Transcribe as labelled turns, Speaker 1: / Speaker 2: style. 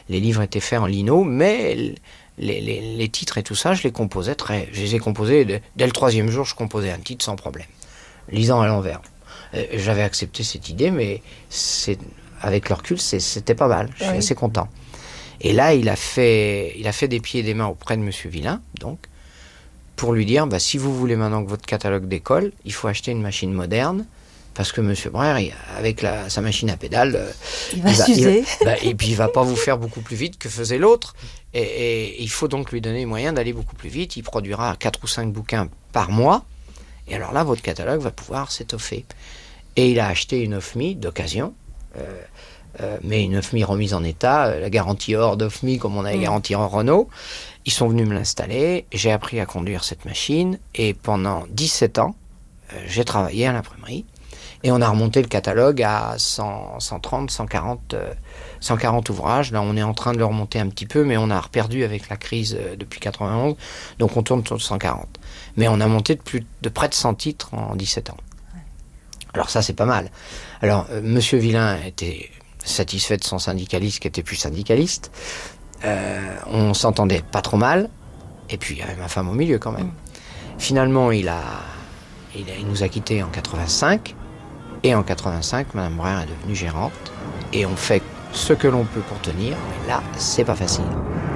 Speaker 1: les livres étaient faits en lino, mais les titres et tout ça, je les ai composés dès le 3e jour, je composais un titre sans problème, lisant à l'envers. J'avais accepté cette idée, mais avec le recul, c'était pas mal. Je suis assez content. Et là, il a fait des pieds et des mains auprès de Monsieur Villain, donc, pour lui dire, si vous voulez maintenant que votre catalogue décolle, il faut acheter une machine moderne, parce que Monsieur Breuer, avec sa machine à pédale,
Speaker 2: il va s'user.
Speaker 1: Et puis il va pas vous faire beaucoup plus vite que faisait l'autre. Et il faut donc lui donner les moyens d'aller beaucoup plus vite. Il produira 4 ou 5 bouquins par mois. Et alors là, votre catalogue va pouvoir s'étoffer. Et il a acheté une Ofmi d'occasion, mais une Ofmi remise en état, la garantie hors d'Ofmi comme on a la garantie en Renault. Ils sont venus me l'installer. J'ai appris à conduire cette machine. Et pendant 17 ans, j'ai travaillé à l'imprimerie. Et on a remonté le catalogue à 130, 140 ouvrages. Là, on est en train de le remonter un petit peu, mais on a reperdu avec la crise depuis 91. Donc, on tourne sur 140. Mais on a monté de près de 100 titres en 17 ans. Alors ça, c'est pas mal. Alors, Monsieur Villain était satisfait de son syndicaliste, qui était plus syndicaliste. On s'entendait pas trop mal. Et puis, il y avait ma femme au milieu, quand même. Finalement, il nous a quittés en 85. Et en 85, Madame Breuer est devenue gérante. Et on fait ce que l'on peut pour tenir. Mais là, c'est pas facile.